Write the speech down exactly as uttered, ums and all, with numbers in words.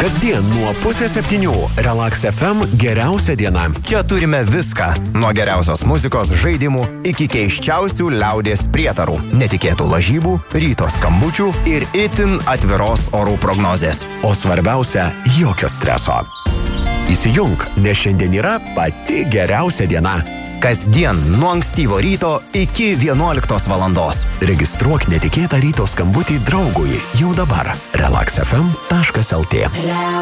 Kasdien nuo pusės septynių Relax F M geriausia diena. Čia turime viską. Nuo geriausios muzikos, žaidimų iki keiščiausių liaudies prietarų, netikėtų lažybų, ryto skambučių ir itin atviros orų prognozės. O svarbiausia, jokio streso. Įsijunk, nes šiandien yra pati geriausia diena. Kasdien nuo ankstyvo ryto iki vienuoliktos valandos. Registruok netikėtą ryto skambutį draugui jau dabar. relax f m taškas l t.